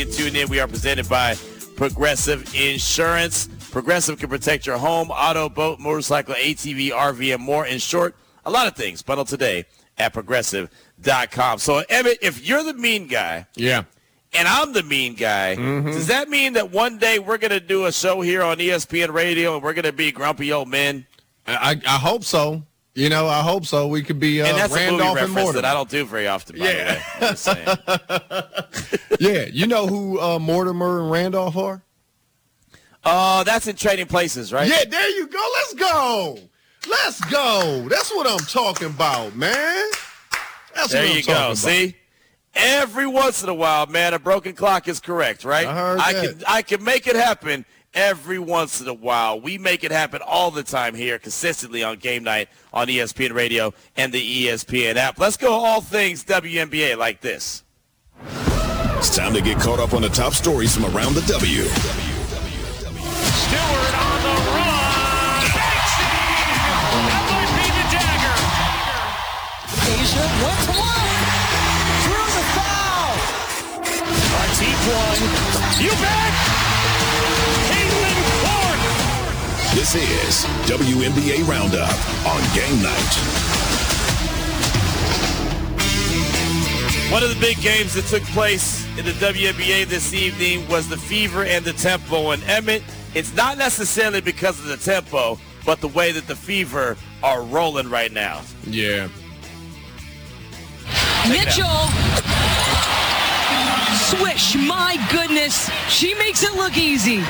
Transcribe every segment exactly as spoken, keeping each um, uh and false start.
Tune in. We are presented by Progressive Insurance. Progressive can protect your home, auto, boat, motorcycle, A T V, R V, and more. In short, a lot of things. Bundle today at progressive dot com. So, Emmett, if you're the mean guy, yeah, and I'm the mean guy, mm-hmm. does that mean that one day we're going to do a show here on E S P N Radio and we're going to be grumpy old men? I, I hope so. You know, I hope so. We could be uh, and that's Randolph a movie and reference Mortimer. that I don't do very often, by yeah. the way. I'm just saying. Yeah, you know who uh, Mortimer and Randolph are? Uh, that's in Trading Places, right? Yeah, there you go. Let's go. Let's go. That's what I'm talking about, man. That's there what I'm you talking go. about. See? Every once in a while, man, a broken clock is correct, right? I heard I that. can I can make it happen every once in a while. We make it happen all the time here, consistently on Game Night on E S P N Radio and the E S P N app. Let's go all things W N B A like this. It's time to get caught up on the top stories from around the W. Stewart on the run. Makes it! That might be the dagger. Asia went to one. Through the foul. A deep one. You bet. Caitlin Clark. This is W N B A Roundup on Game Night. One of the big games that took place in the W N B A this evening was the Fever and the Tempo. And Emmett, it's not necessarily because of the tempo, but the way that the Fever are rolling right now. Yeah. Mitchell. Swish. My goodness. She makes it look easy.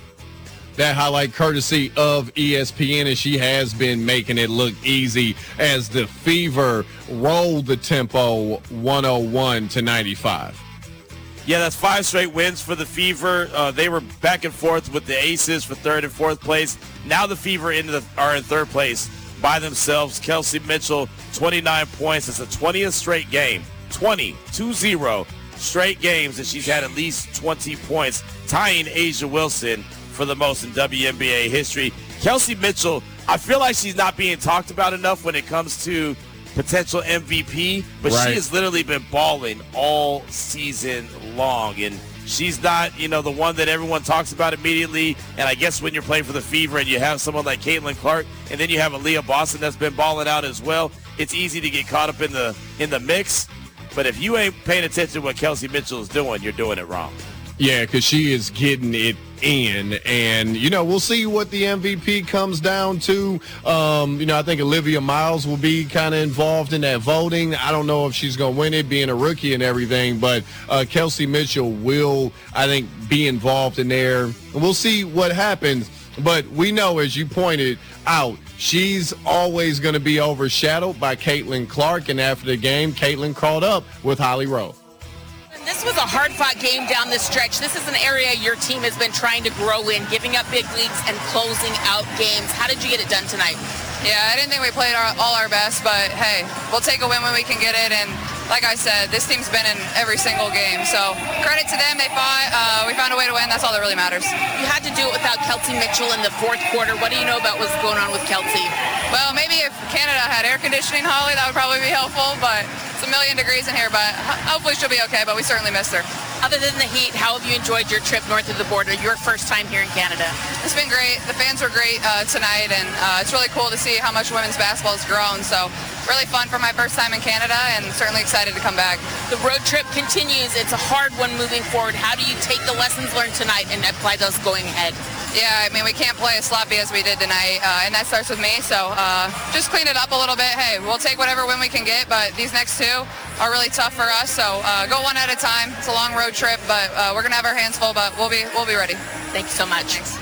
That highlight courtesy of E S P N, and she has been making it look easy as the Fever rolled the Tempo one oh one to ninety-five. Yeah, that's five straight wins for the Fever. Uh, they were back and forth with the Aces for third and fourth place. Now the Fever into the, are in third place by themselves. Kelsey Mitchell, twenty-nine points. It's the twentieth straight game. twenty, two zero straight games that she's had at least twenty points, tying Asia Wilson for the most in W N B A history. Kelsey Mitchell, I feel like she's not being talked about enough when it comes to potential M V P, but right. she has literally been balling all season long, and she's not, you know, the one that everyone talks about immediately. And I guess when you're playing for the Fever and you have someone like Caitlin Clark, and then you have Aaliyah Boston that's been balling out as well, it's easy to get caught up in the in the mix. But if you ain't paying attention to what Kelsey Mitchell is doing, you're doing it wrong. Yeah, because she is getting it in. And, you know, we'll see what the M V P comes down to. Um, you know, I think Olivia Miles will be kind of involved in that voting. I don't know if she's going to win it, being a rookie and everything. But uh, Kelsey Mitchell will, I think, be involved in there. And we'll see what happens. But we know, as you pointed out, she's always going to be overshadowed by Caitlin Clark. And after the game, Caitlin caught up with Holly Rowe. This was a hard-fought game down the stretch. This is an area your team has been trying to grow in, giving up big leads and closing out games. How did you get it done tonight? Yeah, I didn't think we played our, all our best, but hey, we'll take a win when we can get it. And like I said, this team's been in every single game. So credit to them. They fought. Uh, we found a way to win. That's all that really matters. You had to do it without Kelsey Mitchell in the fourth quarter. What do you know about what's going on with Kelsey? Well, maybe if Canada had air conditioning, Holly, that would probably be helpful. But it's a million degrees in here. But hopefully she'll be okay. But we certainly missed her. Other than the heat, how have you enjoyed your trip north of the border, your first time here in Canada? It's been great. The fans were great uh, tonight, and uh, it's really cool to see how much women's basketball has grown. So really fun for my first time in Canada, and certainly excited to come back. The road trip continues. It's a hard one moving forward. How do you take the lessons learned tonight and apply those going ahead? Yeah, I mean, we can't play as sloppy as we did tonight, uh, and that starts with me. So uh, just clean it up a little bit. Hey, we'll take whatever win we can get, but these next two are really tough for us. So uh, go one at a time. It's a long road trip, but uh, we're gonna have our hands full. But we'll be we'll be ready. Thank you so much. Thanks.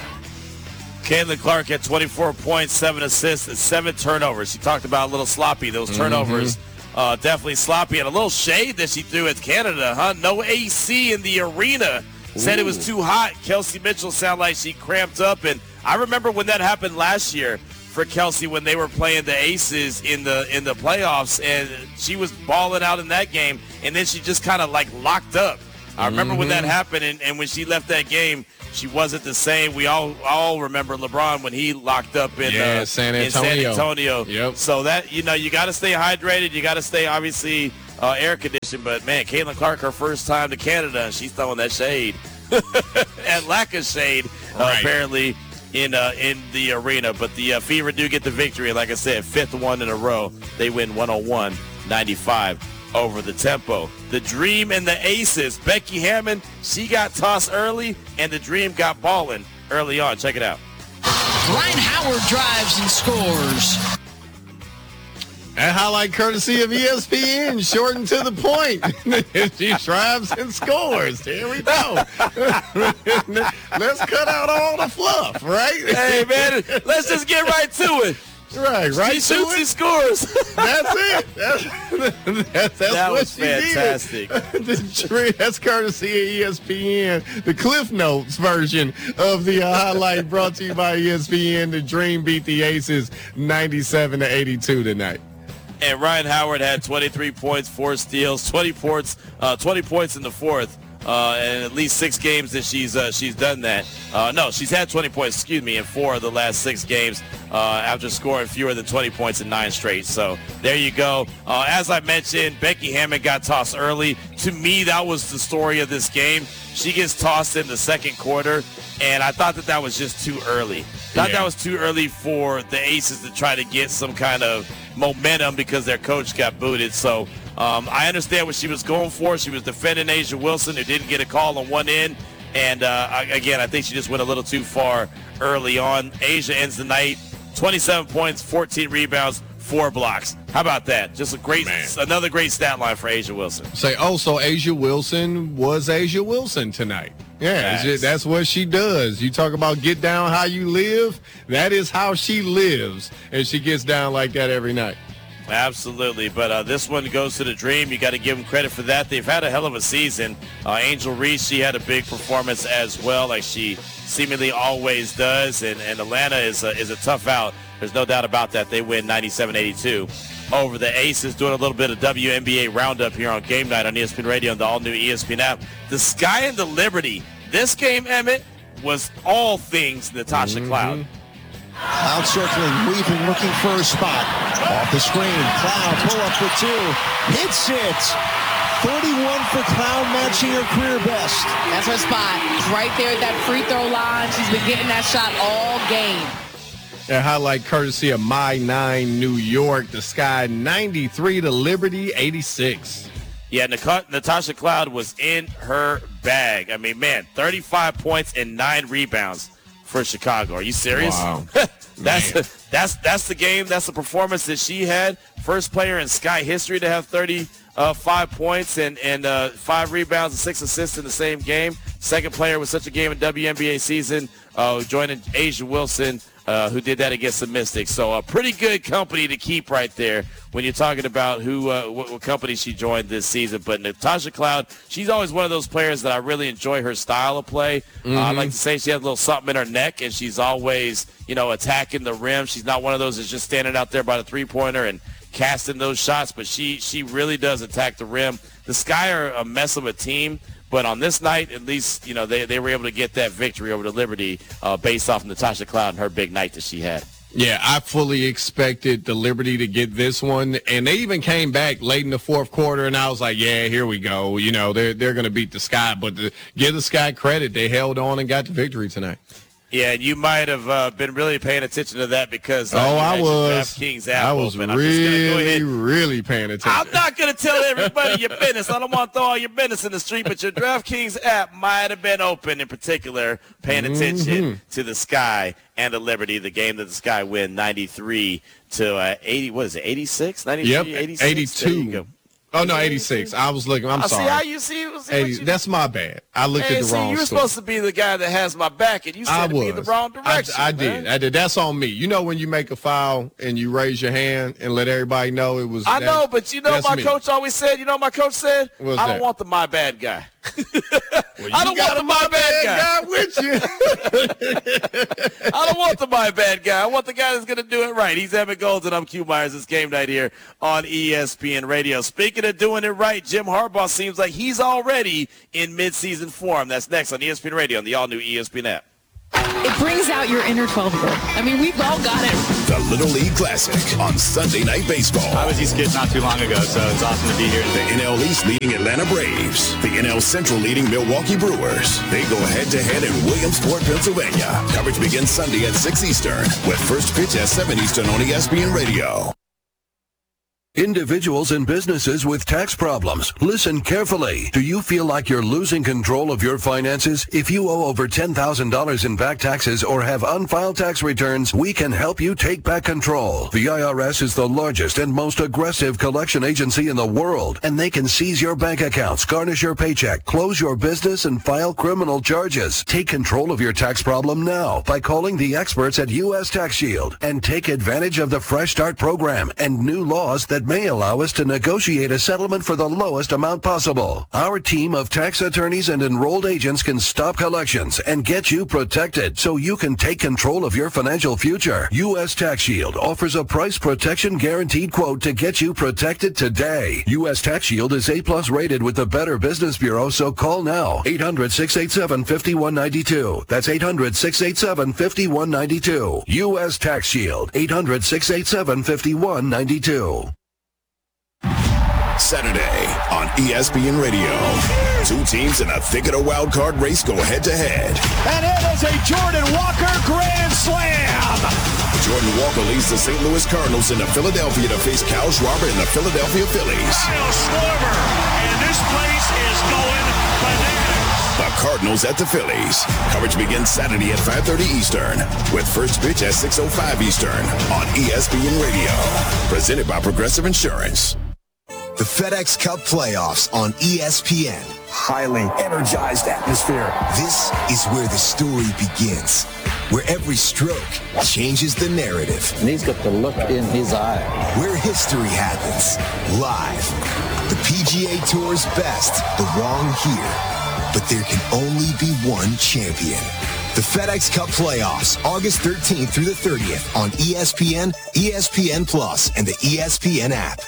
Caitlin Clark had twenty-four points, seven assists, and seven turnovers. She talked about a little sloppy, those turnovers. Mm-hmm. Uh, definitely sloppy, and a little shade that she threw at Canada, huh? No A C in the arena. Said Ooh. It was too hot. Kelsey Mitchell sounded like she cramped up, and I remember when that happened last year for Kelsey when they were playing the Aces in the in the playoffs, and she was balling out in that game, and then she just kind of like locked up. I remember mm-hmm. when that happened, and, and when she left that game, she wasn't the same. We all all remember LeBron when he locked up in, yeah, uh, San in Antonio. San Antonio. Yep. So that, you know, you got to stay hydrated. You got to stay, obviously, uh, air conditioned. But, man, Caitlin Clark, her first time to Canada, and she's throwing that shade. And lack of shade, uh, Right. apparently, in uh, in the arena. But the uh, Fever do get the victory. Like I said, fifth one in a row. They win one oh one ninety-five over the Tempo. The Dream and the Aces. Becky Hammon, she got tossed early, and the Dream got balling early on. Check it out. Ryan Howard drives and scores. That highlight courtesy of E S P N, shortened to the point. She drives and scores. Here we go. Let's cut out all the fluff, right? Hey, man, let's just get right to it. Right, right. She shoots, he scores. That's it. That's, that's, that's That what was she fantastic. Did. The dream, that's courtesy of E S P N, the Cliff Notes version of the uh, highlight brought to you by E S P N. The Dream beat the Aces ninety-seven to eighty-two tonight. And Ryan Howard had twenty-three points, four steals, twenty points, uh, twenty points in the fourth, uh, and at least six games that she's uh, she's done that. Uh, no, she's had twenty points, excuse me, in four of the last six games uh, after scoring fewer than twenty points in nine straight. So there you go. Uh, as I mentioned, Becky Hammon got tossed early. To me, that was the story of this game. She gets tossed in the second quarter, and I thought that that was just too early. Thought Yeah. that was too early for the Aces to try to get some kind of momentum because their coach got booted. So um, I understand what she was going for. She was defending Asia Wilson, who didn't get a call on one end. And, uh, I, again, I think she just went a little too far early on. Asia ends the night, twenty-seven points, fourteen rebounds, four blocks. How about that? Just a great, Man. another great stat line for Asia Wilson. Say, oh, so Asia Wilson was Asia Wilson tonight. Yeah, it's just- that's what she does. You talk about get down how you live. That is how she lives, and she gets down like that every night. Absolutely, but uh, this one goes to the Dream. You got to give them credit for that. They've had a hell of a season. Uh, Angel Reese, she had a big performance as well, like she seemingly always does. And, and Atlanta is a, is a tough out. There's no doubt about that. They win ninety-seven eighty-two over the Aces. Doing a little bit of W N B A roundup here on Game Night on E S P N Radio and the all-new E S P N app. The Sky and the Liberty. This game, Emmett, was all things Natasha Cloud. Cloud circling, weaving, looking for a spot. Off the screen, Cloud pull up for two. Hits it. thirty-one for Cloud, matching her career best. That's her spot. It's right there at that free throw line. She's been getting that shot all game. That highlight courtesy of My Nine New York. The Sky ninety-three to Liberty eighty-six. Yeah, Nik- Natasha Cloud was in her bag. I mean, man, thirty-five points and nine rebounds for Chicago. Are you serious? Wow. that's Man. that's that's the game. That's the performance that she had. First player in Sky history to have thirty-five points and and uh, five rebounds and six assists in the same game. Second player with such a game in W N B A season, uh, joining Asia Wilson, uh, who did that against the Mystics. So a pretty good company to keep right there when you're talking about who uh, what, what company she joined this season. But Natasha Cloud, she's always one of those players that I really enjoy her style of play. Mm-hmm. Uh, I like to say she has a little something in her neck, and she's always, you know, attacking the rim. She's not one of those that's just standing out there by the three-pointer and casting those shots, but she she really does attack the rim. The Sky are a mess of a team, but on this night, at least, you know, they, they were able to get that victory over the Liberty uh, based off of Natasha Cloud and her big night that she had. Yeah, I fully expected the Liberty to get this one, and they even came back late in the fourth quarter, and I was like, yeah, here we go. You know, they're, they're going to beat the Sky, but to give the Sky credit, they held on and got the victory tonight. Yeah, and you might have uh, been really paying attention to that because uh, oh, you I had your was. DraftKings app I was open. I'm just gonna go really, ahead. really paying attention. I'm not going to tell everybody your business. I don't want to throw all your business in the street, but your DraftKings app might have been open, in particular, paying attention Mm-hmm. to the Sky and the Liberty, the game that the Sky win ninety-three to uh, eighty. What is it, eighty-six? ninety-three, Yep, eighty-six? There you go. eighty-two. Oh, no, eighty-six. I was looking. I'm I sorry. see how you see. see eighty, what you, that's my bad. I looked hey, at the see, wrong you were score. supposed to be the guy that has my back, and you I said to was. me in the wrong direction. I, I man. did. I did. That's on me. You know when you make a foul and you raise your hand and let everybody know it was. I that, know, but you know that's my me. coach always said, you know what my coach said? What's I don't that? want the my bad guy. Well, I you don't got want the my bad guy. guy with you. I don't want the my bad guy. I want the guy that's going to do it right. He's Emmett Golden. I'm Q Myers. It's Game Night here on E S P N Radio. Speaking of doing it right, Jim Harbaugh seems like he's already in midseason form. That's next on E S P N Radio on the all-new E S P N app. It brings out your inner twelve-year-old. I mean, we've all got it the Little League Classic on Sunday Night Baseball. I was East Kid not too long ago, so it's awesome to be here. The N L East leading Atlanta Braves. The N L Central leading Milwaukee Brewers. They go head-to-head in Williamsport, Pennsylvania. Coverage begins Sunday at six Eastern with first pitch at seven Eastern on E S P N Radio. Individuals and businesses with tax problems, listen carefully. Do you feel like you're losing control of your finances? If you owe over ten thousand dollars in back taxes or have unfiled tax returns, we can help you take back control. The I R S is the largest and most aggressive collection agency in the world, and they can seize your bank accounts, garnish your paycheck, close your business, and file criminal charges. Take control of your tax problem now by calling the experts at U S Tax Shield and take advantage of the Fresh Start program and new laws that may allow us to negotiate a settlement for the lowest amount possible. Our team of tax attorneys and enrolled agents can stop collections and get you protected so you can take control of your financial future. U S Tax Shield offers a price protection guaranteed quote to get you protected today. U S Tax Shield is A plus rated with the Better Business Bureau, so call now. eight hundred, six eight seven, five one nine two. That's eight hundred, six eight seven, five one nine two. U S Tax Shield. eight hundred, six eight seven, five one nine two. Saturday on E S P N Radio. Two teams in the thick of the wild card race go head-to-head. And it is a Jordan Walker grand slam. Jordan Walker leads the Saint Louis Cardinals into Philadelphia to face Kyle Schwarber and the Philadelphia Phillies. Kyle Schwarber, and this place is going bananas. The Cardinals at the Phillies. Coverage begins Saturday at five thirty Eastern with first pitch at six oh five Eastern on E S P N Radio. Presented by Progressive Insurance. The FedEx Cup playoffs on E S P N. Highly energized atmosphere. This is where the story begins, where every stroke changes the narrative. And he's got the look in his eye. Where history happens, live. The P G A Tour's best belong here, but there can only be one champion. The FedEx Cup playoffs, August thirteenth through the thirtieth on E S P N, E S P N Plus, and the E S P N app.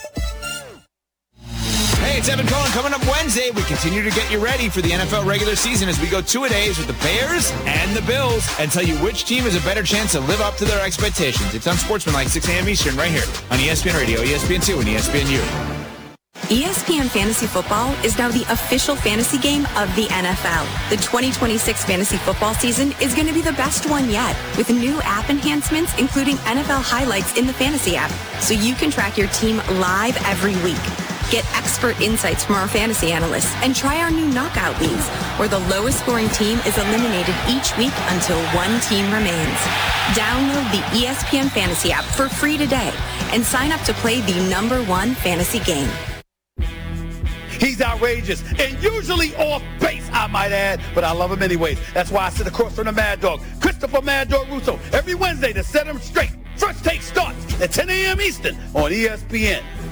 Hey, it's Evan Cohen. Coming up Wednesday, we continue to get you ready for the N F L regular season as we go two-a-days with the Bears and the Bills and tell you which team has a better chance to live up to their expectations. It's on Sportsmanlike, six a.m. Eastern, right here on E S P N Radio, E S P N two, and E S P N U. E S P N Fantasy Football is now the official fantasy game of the N F L. The twenty twenty-six fantasy football season is going to be the best one yet, with new app enhancements including N F L highlights in the fantasy app, so you can track your team live every week. Get expert insights from our fantasy analysts and try our new knockout leagues, where the lowest scoring team is eliminated each week until one team remains. Download the E S P N Fantasy app for free today and sign up to play the number one fantasy game. He's outrageous and usually off base, I might add, but I love him anyways. That's why I sit across from the Mad Dog, Christopher Mad Dog Russo, every Wednesday to set him straight. First Take starts at ten a.m. Eastern on E S P N.